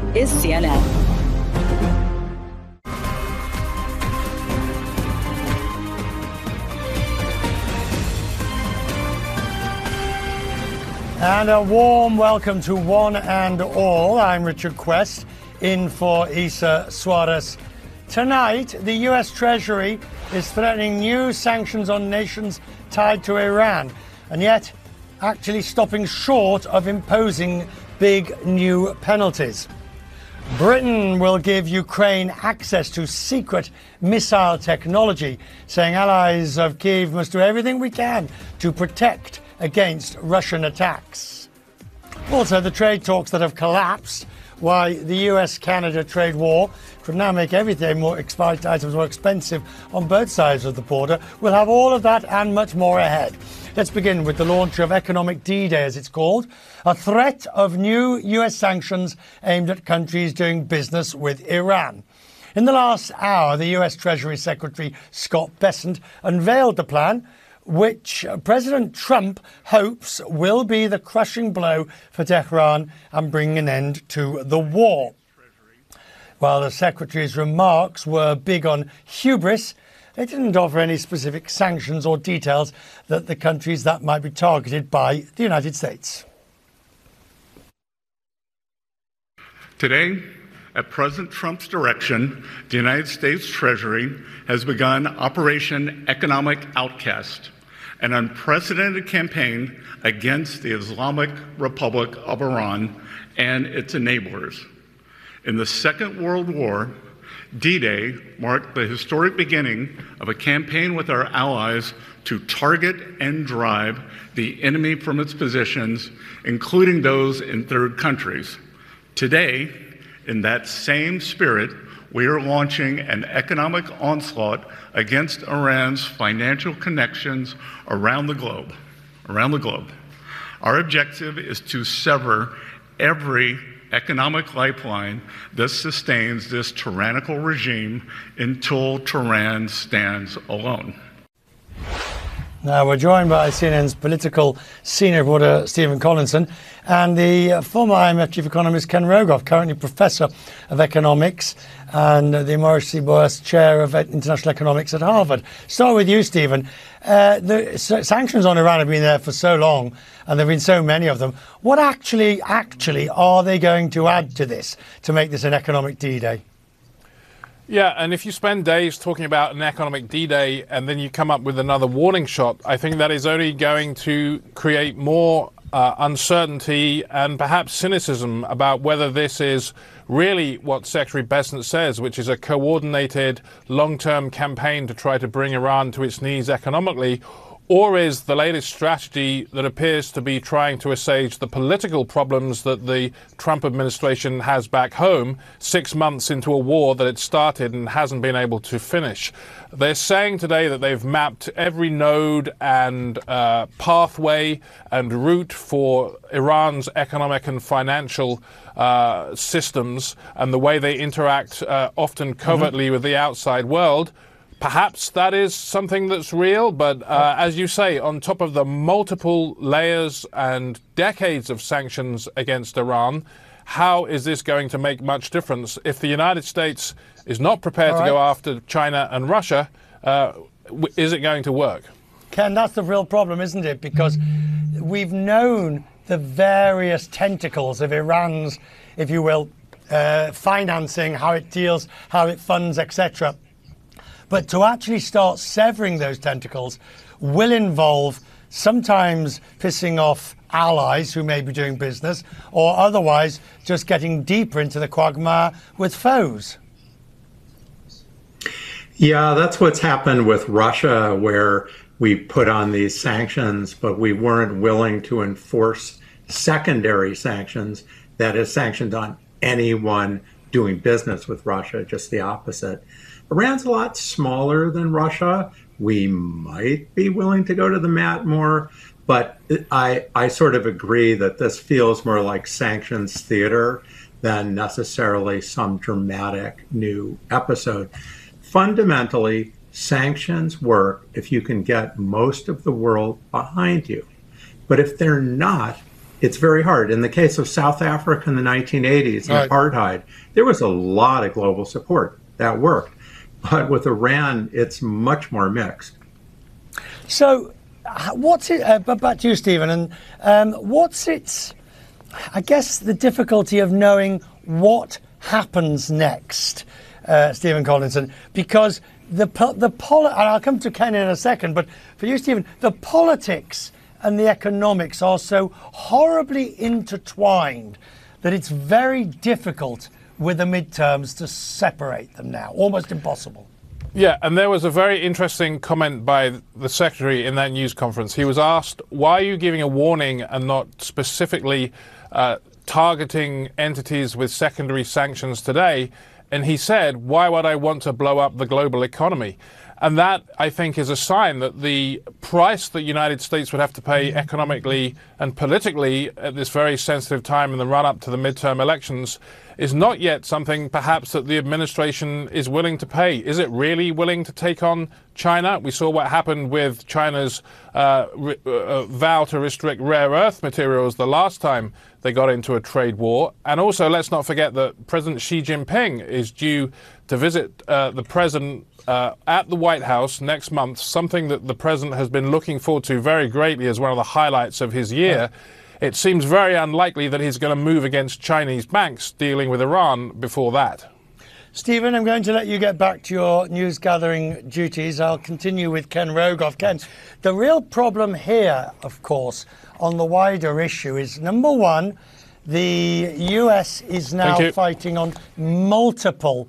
is CNN. And a warm welcome to one and all. I'm Richard Quest, in for Isa Suarez. Tonight, the US Treasury is threatening new sanctions on nations tied to Iran, and yet actually stopping short of imposing big new penalties. Britain will give Ukraine access to secret missile technology, saying allies of Kyiv must do everything we can to protect against Russian attacks. Also, the trade talks that have collapsed, why the US-Canada trade war could now make everything items more expensive on both sides of the border. We'll have all of that and much more ahead. Let's begin with the launch of Economic D-Day, as it's called, a threat of new US sanctions aimed at countries doing business with Iran. In the last hour, the US Treasury Secretary Scott Bessent unveiled the plan, which President Trump hopes will be the crushing blow for Tehran and bring an end to the war. While the Secretary's remarks were big on hubris, they didn't offer any specific sanctions or details that the countries that might be targeted by the United States. Today, at President Trump's direction, the United States Treasury has begun Operation Economic Outcast, an unprecedented campaign against the Islamic Republic of Iran and its enablers. In the Second World War, D-Day marked the historic beginning of a campaign with our allies to target and drive the enemy from its positions, including those in third countries. Today, in that same spirit, we are launching an economic onslaught against Iran's financial connections around the globe. Our objective is to sever every economic lifeline that sustains this tyrannical regime until Tehran stands alone. Now, we're joined by CNN's political senior reporter Stephen Collinson and the former IMF chief economist Ken Rogoff, currently professor of economics and the Maurice Boas chair of international economics at Harvard. Start with you, Stephen. The sanctions on Iran have been there for so long, and there have been so many of them. What actually are they going to add to this to make this an economic D-Day? Yeah, and if you spend days talking about an economic D-Day and then you come up with another warning shot, I think that is only going to create more uncertainty and perhaps cynicism about whether this is really what Secretary Bessent says, which is a coordinated long-term campaign to try to bring Iran to its knees economically, or is the latest strategy that appears to be trying to assuage the political problems that the Trump administration has back home 6 months into a war that it started and hasn't been able to finish. They're saying today that they've mapped every node and pathway and route for Iran's economic and financial systems and the way they interact often covertly with the outside world. Perhaps that is something that's real, but as you say, on top of the multiple layers and decades of sanctions against Iran, how is this going to make much difference? If the United States is not prepared to go after China and Russia, is it going to work? Ken, that's the real problem, isn't it? Because we've known the various tentacles of Iran's, if you will, financing, how it deals, how it funds, etc. But to actually start severing those tentacles will involve sometimes pissing off allies who may be doing business, or otherwise just getting deeper into the quagmire with foes. Yeah, that's what's happened with Russia, where we put on these sanctions, but we weren't willing to enforce secondary sanctions, that is, sanctions on anyone doing business with Russia, just the opposite. Iran's a lot smaller than Russia. We might be willing to go to the mat more, but I sort of agree that this feels more like sanctions theater than necessarily some dramatic new episode. Fundamentally, sanctions work if you can get most of the world behind you. But if they're not, it's very hard. In the case of South Africa in the 1980s, and apartheid, there was a lot of global support that worked. But with Iran, it's much more mixed. So what's it, but back to you, Stephen, and what's its, I guess, the difficulty of knowing what happens next, Stephen Collinson, because and I'll come to Ken in a second, but for you, Stephen, the politics and the economics are so horribly intertwined that it's very difficult with the midterms to separate them now, almost impossible. Yeah, and there was a very interesting comment by the secretary in that news conference. He was asked, why are you giving a warning and not specifically targeting entities with secondary sanctions today? And he said, why would I want to blow up the global economy? And that, I think, is a sign that the price that the United States would have to pay economically and politically at this very sensitive time in the run-up to the midterm elections is not yet something perhaps that the administration is willing to pay. Is it really willing to take on China? We saw what happened with China's vow to restrict rare earth materials the last time they got into a trade war. And also, let's not forget that President Xi Jinping is due to visit the president at the White House next month, something that the president has been looking forward to very greatly as one of the highlights of his year. It seems very unlikely that he's going to move against Chinese banks dealing with Iran before that. Stephen, I'm going to let you get back to your news gathering duties. I'll continue with Ken Rogoff. Ken, the real problem here, of course, on the wider issue is, number one, the US is now fighting on multiple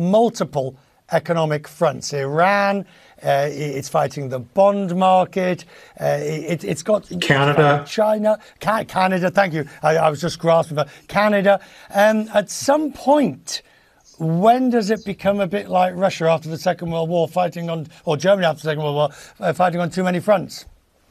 economic fronts. Iran, it's fighting the bond market. It's got Canada, China, Canada. Thank you. I was just grasping for Canada. At some point, when does it become a bit like Russia after the Second World War, fighting on, or Germany after the Second World War, fighting on too many fronts?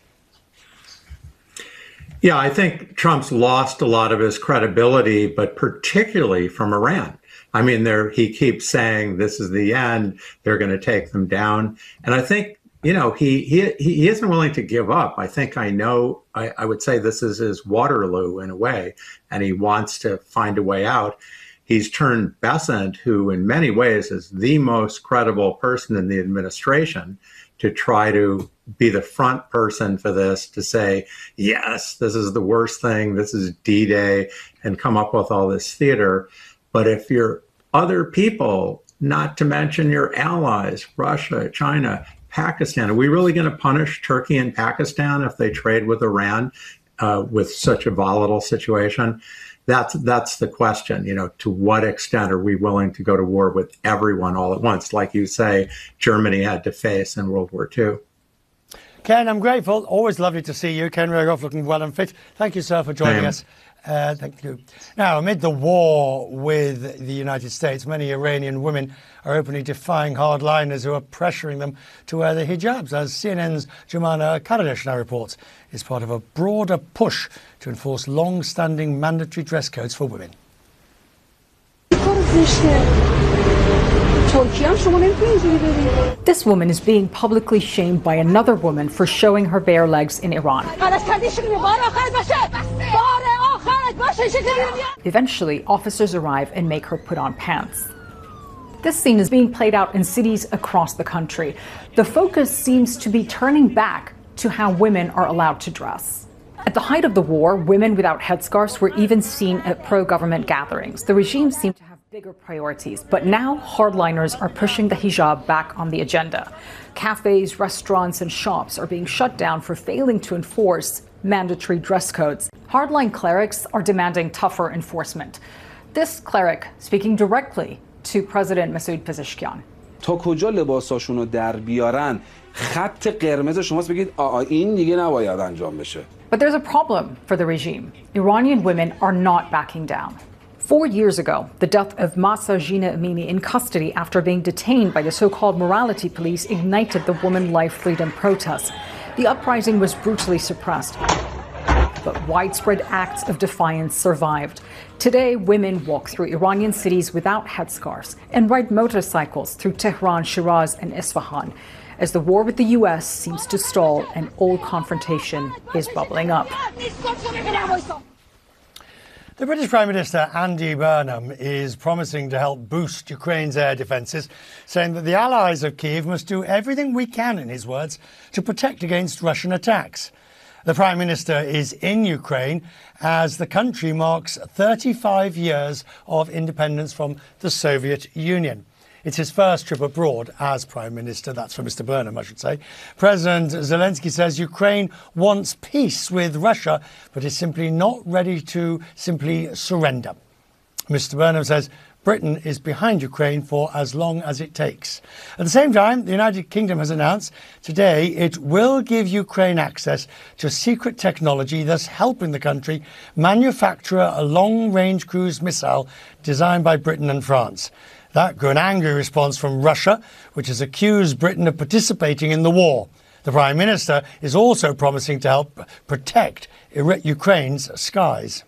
Yeah, I think Trump's lost a lot of his credibility, but particularly from Iran. I mean, he keeps saying this is the end. They're going to take them down. And I think, you know, he isn't willing to give up. I think I would say this is his Waterloo in a way, and he wants to find a way out. He's turned Bessent, who in many ways is the most credible person in the administration, to try to be the front person for this, to say, yes, this is the worst thing. This is D-Day, and come up with all this theater. But if your other people, not to mention your allies, Russia, China, Pakistan, are we really going to punish Turkey and Pakistan if they trade with Iran with such a volatile situation? That's the question. You know, to what extent are we willing to go to war with everyone all at once, like you say Germany had to face in World War II? Ken, I'm grateful. Always lovely to see you. Ken Rogoff, looking well and fit. Thank you, sir, for joining us. Thank you. Now, amid the war with the United States, many Iranian women are openly defying hardliners who are pressuring them to wear the hijabs, as CNN's Jumana Karadesh now reports. It's part of a broader push to enforce long-standing mandatory dress codes for women. This woman is being publicly shamed by another woman for showing her bare legs in Iran. Eventually, officers arrive and make her put on pants. This scene is being played out in cities across the country. The focus seems to be turning back to how women are allowed to dress. At the height of the war, women without headscarves were even seen at pro-government gatherings. The regime seemed to have bigger priorities, but now hardliners are pushing the hijab back on the agenda. Cafes, restaurants, and shops are being shut down for failing to enforce mandatory dress codes. Hardline clerics are demanding tougher enforcement. This cleric speaking directly to President Masoud Pezeshkian. تا کجا لباساشونو در بیارن خط قرمز شماست بگید این دیگه نباید انجام بشه. But there's a problem for the regime. Iranian women are not backing down. 4 years ago, the death of Mahsa Jina Amini in custody after being detained by the so-called morality police ignited the woman life freedom protests. The uprising was brutally suppressed, but widespread acts of defiance survived. Today, women walk through Iranian cities without headscarves and ride motorcycles through Tehran, Shiraz, and Isfahan, as the war with the U.S. seems to stall and old confrontation is bubbling up. The British Prime Minister Andy Burnham is promising to help boost Ukraine's air defences, saying that the allies of Kyiv must do everything we can, in his words, to protect against Russian attacks. The Prime Minister is in Ukraine as the country marks 35 years of independence from the Soviet Union. It's his first trip abroad as Prime Minister. That's for Mr. Burnham, I should say. President Zelensky says Ukraine wants peace with Russia, but is simply not ready to simply surrender. Mr. Burnham says Britain is behind Ukraine for as long as it takes. At the same time, the United Kingdom has announced today it will give Ukraine access to secret technology, thus helping the country manufacture a long-range cruise missile designed by Britain and France. That grew an angry response from Russia, which has accused Britain of participating in the war. The Prime Minister is also promising to help protect Ukraine's skies.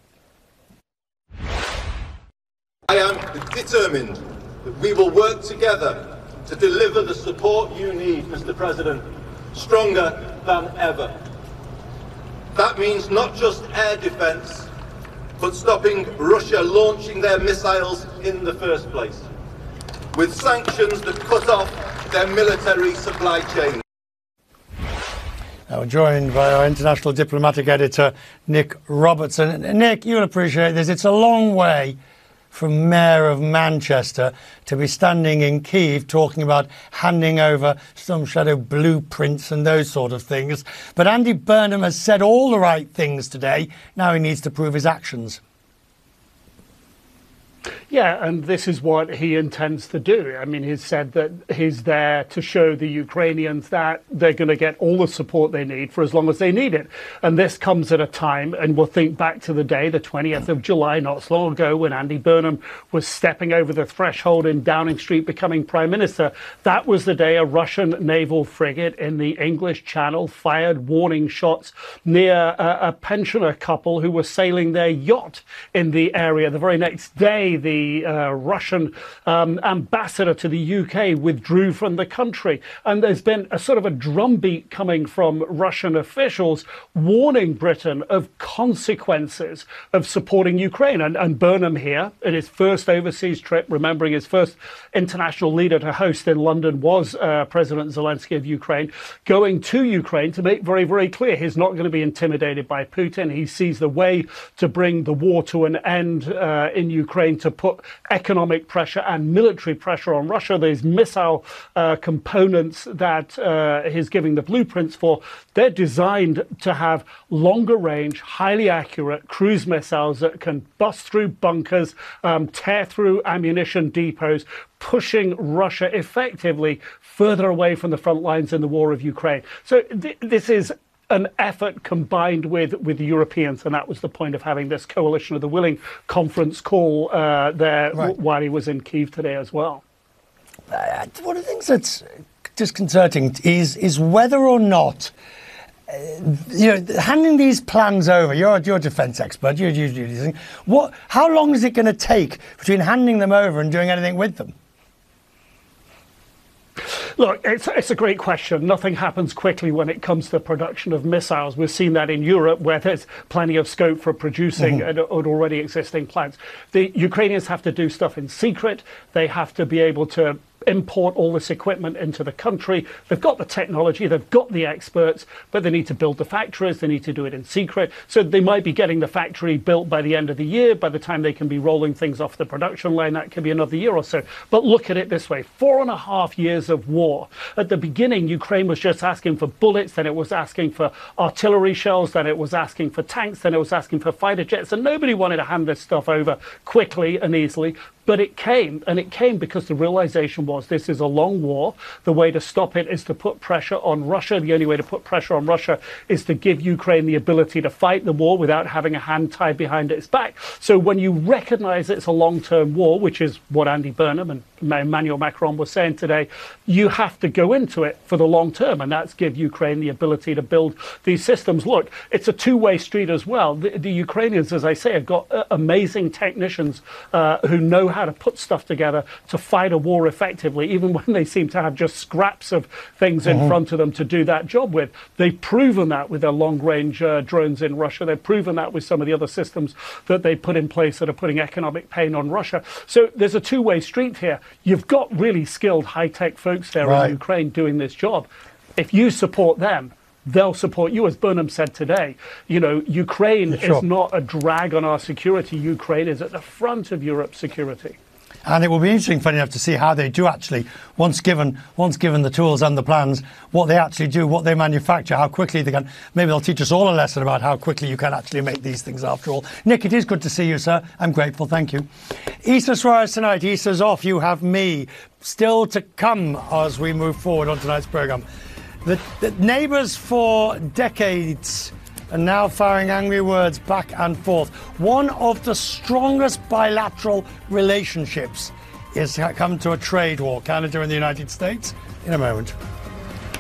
I am determined that we will work together to deliver the support you need, Mr. President, stronger than ever. That means not just air defence, but stopping Russia launching their missiles in the first place, with sanctions that cut off their military supply chain. Now we're joined by our international diplomatic editor, Nick Robertson. Nick, you'll appreciate this. It's a long way from Mayor of Manchester to be standing in Kyiv talking about handing over Storm Shadow blueprints and those sort of things. But Andy Burnham has said all the right things today. Now he needs to prove his actions. Yeah, and this is what he intends to do. I mean, he's said that he's there to show the Ukrainians that they're going to get all the support they need for as long as they need it. And this comes at a time, and we'll think back to the day, the 20th of July, not so long ago, when Andy Burnham was stepping over the threshold in Downing Street, becoming Prime Minister. That was the day a Russian naval frigate in the English Channel fired warning shots near a pensioner couple who were sailing their yacht in the area. The very next day, the Russian ambassador to the UK withdrew from the country. And there's been a sort of a drumbeat coming from Russian officials warning Britain of consequences of supporting Ukraine. And Burnham here, in his first overseas trip, remembering his first international leader to host in London was President Zelensky of Ukraine, going to Ukraine to make very, very clear he's not going to be intimidated by Putin. He sees the way to bring the war to an end in Ukraine, to put economic pressure and military pressure on Russia. These missile components that he's giving the blueprints for, they're designed to have longer range, highly accurate cruise missiles that can bust through bunkers, tear through ammunition depots, pushing Russia effectively further away from the front lines in the war of Ukraine. So this is an effort combined with the Europeans, and that was the point of having this Coalition of the Willing conference call there while he was in Kyiv today as well. One of the things that's disconcerting is whether or not handing these plans over. You're a defence expert. How long is it going to take between handing them over and doing anything with them? Look, it's a great question. Nothing happens quickly when it comes to the production of missiles. We've seen that in Europe, where there's plenty of scope for producing at already existing plants. The Ukrainians have to do stuff in secret. They have to be able to import all this equipment into the country. They've got the technology, they've got the experts, but they need to build the factories, they need to do it in secret. So they might be getting the factory built by the end of the year. By the time they can be rolling things off the production line, that could be another year or so. But look at it this way, 4.5 years of war. At the beginning, Ukraine was just asking for bullets, then it was asking for artillery shells, then it was asking for tanks, then it was asking for fighter jets, and nobody wanted to hand this stuff over quickly and easily. But it came, and it came because the realization was this is a long war. The way to stop it is to put pressure on Russia. The only way to put pressure on Russia is to give Ukraine the ability to fight the war without having a hand tied behind its back. So when you recognize it's a long-term war, which is what Andy Burnham and Emmanuel Macron were saying today, you have to go into it for the long term, and that's give Ukraine the ability to build these systems. Look, it's a two-way street as well. The Ukrainians, as I say, have got amazing technicians who know how to put stuff together to fight a war effectively, even when they seem to have just scraps of things in front of them to do that job with. They've proven that with their long-range drones in Russia. They've proven that with some of the other systems that they put in place that are putting economic pain on Russia. So there's a two-way street here. You've got really skilled high-tech folks there in Ukraine doing this job. If you support them, they'll support you. As Burnham said today, you know, Ukraine is not a drag on our security. Ukraine is at the front of Europe's security. And it will be interesting, funny enough, to see how they do actually, once given the tools and the plans, what they actually do, what they manufacture, how quickly they can. Maybe they'll teach us all a lesson about how quickly you can actually make these things after all. Nick, it is good to see you, sir. I'm grateful. Thank you. Isa Suarez tonight. Isa's off. You have me. Still to come as we move forward on tonight's programme. The neighbours for decades are now firing angry words back and forth. One of the strongest bilateral relationships is come to a trade war, Canada and the United States, in a moment.